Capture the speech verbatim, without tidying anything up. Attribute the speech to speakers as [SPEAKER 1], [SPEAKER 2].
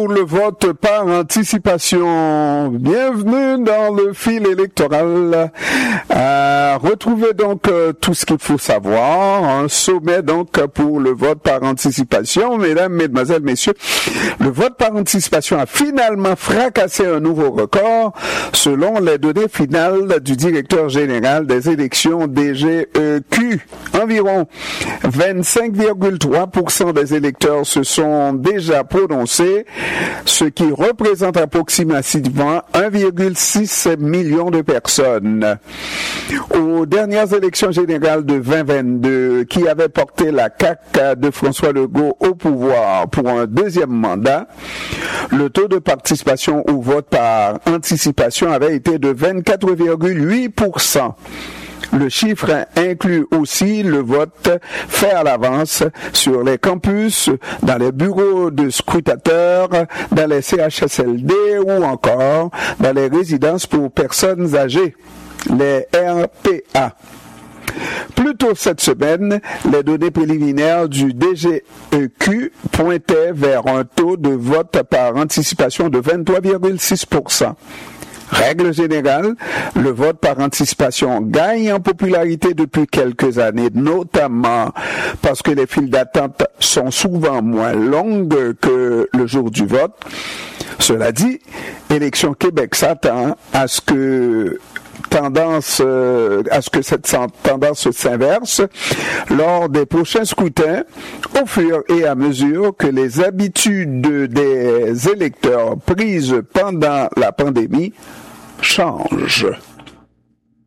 [SPEAKER 1] pour le vote par anticipation. Bienvenue dans le fil électoral. Euh, retrouvez donc euh, tout ce qu'il faut savoir. Un sommet donc pour le vote par anticipation. Mesdames, mesdemoiselles, messieurs, le vote par anticipation a finalement fracassé un nouveau record selon les données finales du directeur général des élections D G E Q. Environ vingt-cinq virgule trois pour cent des électeurs se sont déjà prononcés, ce qui représente approximativement un virgule six million de personnes. Aux dernières élections générales de vingt vingt-deux, qui avaient porté la C A Q de François Legault au pouvoir pour un deuxième mandat, le taux de participation au vote par anticipation avait été de vingt-quatre virgule huit pour cent. Le chiffre inclut aussi le vote fait à l'avance sur les campus, dans les bureaux de scrutateurs, dans les C H S L D ou encore dans les résidences pour personnes âgées, les R P A. Plus tôt cette semaine, les données préliminaires du D G E Q pointaient vers un taux de vote par anticipation de vingt-trois virgule six pour cent. Règle générale, le vote par anticipation gagne en popularité depuis quelques années, notamment parce que les files d'attente sont souvent moins longues que le jour du vote. Cela dit, Élections Québec s'attend à ce que tendance euh, à ce que cette tendance s'inverse lors des prochains scrutins au fur et à mesure que les habitudes des électeurs prises pendant la pandémie changent.